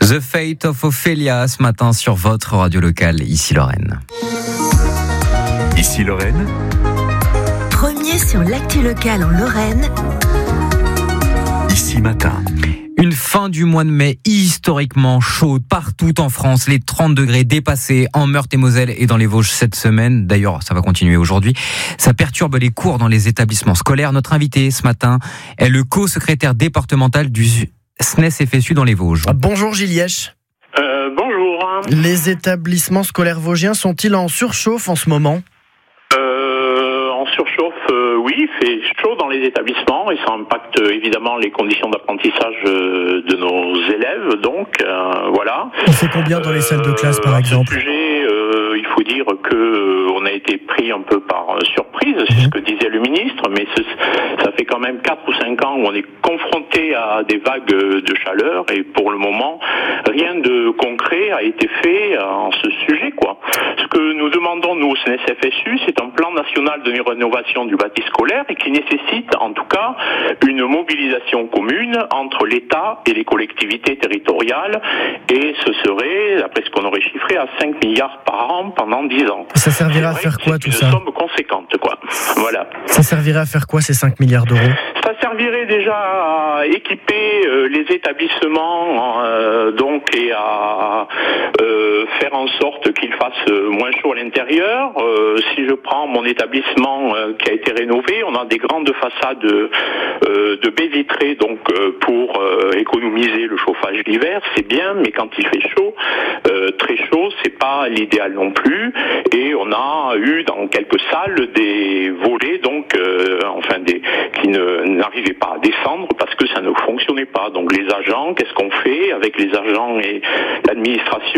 The Fate of Ophelia ce matin sur votre radio locale, ici Lorraine. Ici Lorraine. Premier sur l'actu locale en Lorraine. Ici Matin. Une fin du mois de mai historiquement chaude partout en France. Les 30 degrés dépassés en Meurthe-et-Moselle et dans les Vosges cette semaine. D'ailleurs, ça va continuer aujourd'hui. Ça perturbe les cours dans les établissements scolaires. Notre invité ce matin est le co-secrétaire départemental du SNES FSU dans les Vosges. Bonjour Gilles Lièche. Bonjour. Les établissements scolaires vosgiens sont-ils en surchauffe en ce moment ? En surchauffe, oui, il fait chaud dans les établissements et ça impacte évidemment les conditions d'apprentissage de nos élèves. Donc, voilà. On fait combien dans les salles de classe, par exemple ? À ce sujet, il faut dire que on a été pris un peu par surprise, c'est ce que disait le ministre, mais ça fait quand même 4 ou 5 ans où on est confronté à des vagues de chaleur et pour le moment, rien de concret a été fait en ce sujet, quoi. Ce que nous demandons, nous, au SNES FSU, c'est un plan national de rénovation du bâti scolaire et qui nécessite, en tout cas, une mobilisation commune entre l'État et les collectivités territoriales et ce serait, d'après ce qu'on aurait chiffré, à 5 milliards par an pendant 10 ans. Ça servirait à faire quoi tout ça ? C'est une somme conséquente, quoi. Voilà. Ça servirait à faire quoi ces 5 milliards d'euros ? Ça servirait déjà à équiper les établissements donc et à faire en sorte qu'il fasse moins chaud à l'intérieur. Si je prends mon établissement qui a été rénové, on a des grandes façades de baies vitrées donc pour économiser le chauffage l'hiver, c'est bien, mais quand il fait chaud, très chaud, c'est pas l'idéal non plus. Et on a eu dans quelques salles des volets donc qui n'arrivaient pas à descendre parce que ça ne fonctionnait pas. Donc les agents, qu'est-ce qu'on fait avec les agents et l'administration ?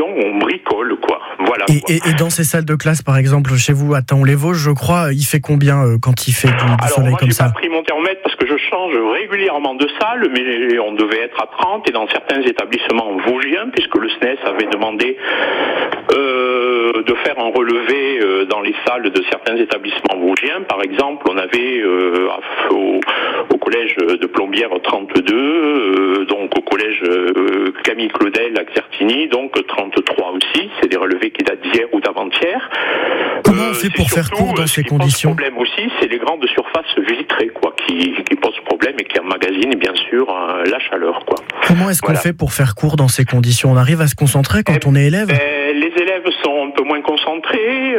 On bricole, quoi. Voilà. Et dans ces salles de classe, par exemple, chez vous à Thaon-les-Vosges, je crois, il fait combien quand il fait du soleil comme ça ? Alors moi, j'ai pas pris mon thermomètre parce que je change régulièrement de salle, mais on devait être à 30 et dans certains établissements vosgiens, puisque le SNES avait demandé de faire un relevé dans les salles de certains établissements vosgiens. Par exemple, on avait au collège de Plombières 32, donc au collège Camille Claudel à Certigny, donc 33 aussi. C'est des relevés qui datent d'hier ou d'avant-hier. Comment on fait pour faire court dans ces conditions ? Le problème aussi, c'est les grandes surfaces vitrées, quoi, qui posent problème et qui emmagasinent bien sûr la chaleur, quoi. Comment est-ce qu'on fait pour faire court dans ces conditions ? On arrive à se concentrer quand on est élève ? Les élèves sont un peu moins concentrés.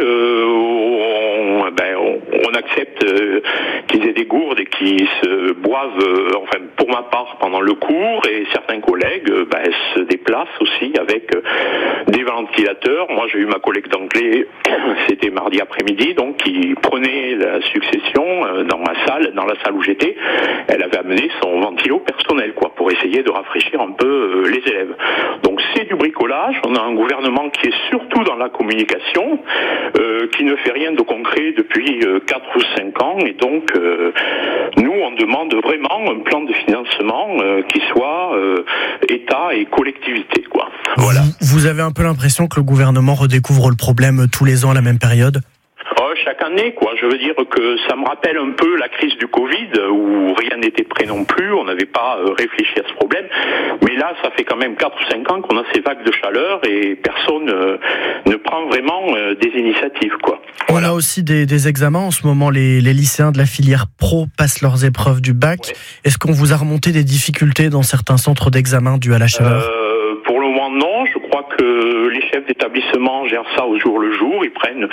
On accepte qu'ils aient des gourdes et qu'ils se boivent, pour ma part, pendant le cours. Et certains collègues se déplacent aussi avec des ventilateurs. Moi, j'ai eu ma collègue d'anglais, c'était mardi après-midi, donc qui prenait la succession dans la salle où j'étais. Elle avait amené son ventilo personnel, quoi, pour essayer de rafraîchir un peu les élèves. Donc c'est du bricolage. On a un gouvernement qui est surtout dans la communication, qui ne fait rien de concret depuis 4 ou 5 ans. Et donc, nous, on demande vraiment un plan de financement qui soit État et collectivité, quoi. Voilà. Vous avez un peu l'impression que le gouvernement redécouvre le problème tous les ans à la même période ? Chaque année, quoi. Je veux dire que ça me rappelle un peu la crise du Covid où rien n'était prêt non plus, on n'avait pas réfléchi à ce problème. Mais là, ça fait quand même 4 ou 5 ans qu'on a ces vagues de chaleur et personne ne prend vraiment des initiatives, quoi. On a aussi des examens en ce moment. Les lycéens de la filière pro passent leurs épreuves du bac. Ouais. Est-ce qu'on vous a remonté des difficultés dans certains centres d'examen dues à la chaleur ? Pour le moment, non. Je crois que les chefs d'établissement gèrent ça au jour le jour. Ils prennent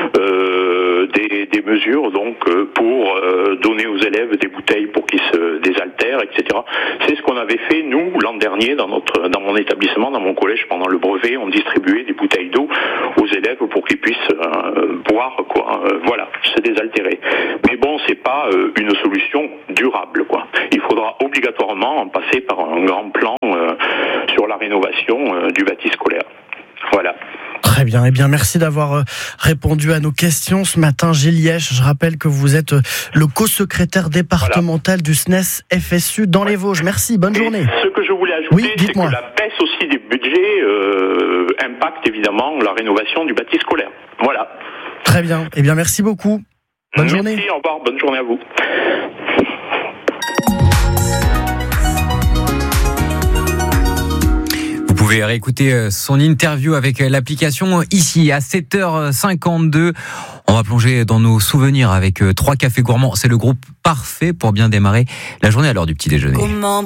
des mesures donc pour donner aux élèves des bouteilles pour qu'ils se désaltèrent, etc. C'est ce qu'on avait fait nous l'an dernier dans mon établissement, dans mon collège pendant le brevet. On distribuait des bouteilles d'eau aux élèves pour qu'ils puissent boire, quoi. Voilà, se désaltérer. Mais bon, c'est pas une solution durable, quoi. Il faudra obligatoirement en passer par un grand plan sur la rénovation du bâti scolaire. Voilà. Très bien. Eh bien, merci d'avoir répondu à nos questions ce matin, Gilles Lièche. Je rappelle que vous êtes le co-secrétaire départemental du SNES FSU dans les Vosges. Merci, bonne journée. Ce que je voulais ajouter, c'est que la baisse aussi des budgets impacte évidemment la rénovation du bâti scolaire. Voilà. Très bien. Eh bien, merci beaucoup. Bonne journée. Merci, au revoir. Bonne journée à vous. Vous pouvez pouvez réécouter son interview avec l'application ici à 7h52. On va plonger dans nos souvenirs avec 3 cafés gourmands. C'est le groupe parfait pour bien démarrer la journée à l'heure du petit déjeuner.